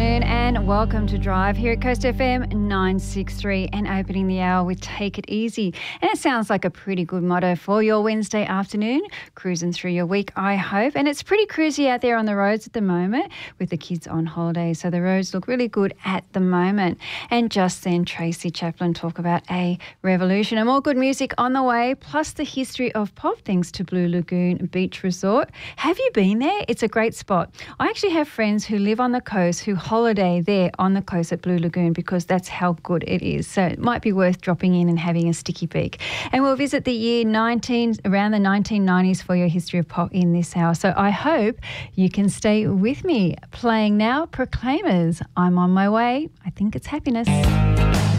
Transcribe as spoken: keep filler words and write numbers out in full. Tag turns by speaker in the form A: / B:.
A: afternoon and welcome to Drive here at Coast F M nine sixty-three and opening the hour with Take It Easy. And it sounds like a pretty good motto for your Wednesday afternoon, cruising through your week, I hope. And it's pretty cruisy out there on the roads at the moment with the kids on holiday. So the roads look really good at the moment. And just then, Tracy Chaplin talk about a revolution and more good music on the way, plus the history of pop thanks to Blue Lagoon Beach Resort. Have you been there? It's a great spot. I actually have friends who live on the coast who holiday there on the coast at Blue Lagoon because that's how good it is. So it might be worth dropping in and having a sticky beak. And we'll visit the year nineteen around the nineteen nineties for your history of pop in this hour. So I hope you can stay with me. Playing now, Proclaimers. I'm on my way. I think it's happiness.